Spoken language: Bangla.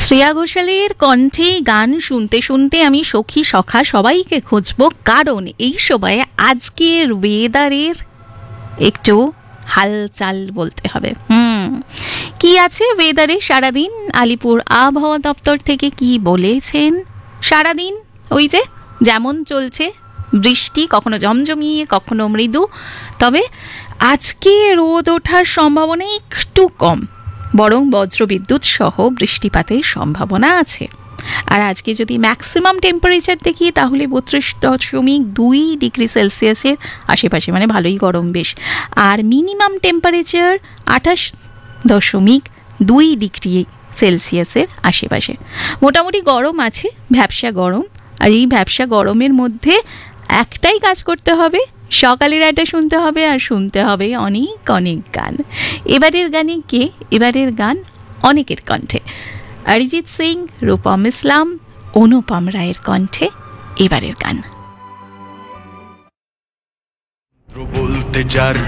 শ্রেয়া ঘোষালের কণ্ঠে গান শুনতে শুনতে আমি সখী সখা সবাইকে খুঁজবো, কারণ এই সময় আজকের ওয়েদারের একটু হালচাল বলতে হবে। কি আছে ওয়েদারে সারাদিন? আলিপুর আবহাওয়া দপ্তর থেকে কি বলেছেন? সারাদিন ওই যে যেমন চলছে, বৃষ্টি কখনো জমজমিয়ে কখনো মৃদু, তবে আজকে রোদ ওঠার সম্ভাবনা একটু কম, বরং বজ্রবিদ্যুৎ সহ বৃষ্টিপাতের সম্ভাবনা আছে। আর আজকে যদি ম্যাক্সিমাম টেম্পারেচার দেখি তাহলে 32.2 ডিগ্রি সেলসিয়াসের আশেপাশে, মানে ভালোই গরম বেশ। আর মিনিমাম টেম্পারেচার 28.2 ডিগ্রি সেলসিয়াসের আশেপাশে। মোটামুটি গরম আছে, ভ্যাপসা গরম। আর এই ভ্যাপসা গরমের মধ্যে একটাই কাজ করতে হবে, সকালের আড্ডা শুনতে হবে, আর শুনতে হবে অনেক অনেক গান। এবারের গানে কে? এবারের গান অনেকের কণ্ঠে, অরিজিৎ সিং, রূপম ইসলাম, অনুপম রায়ের কণ্ঠে এবারের গান। বলতে যার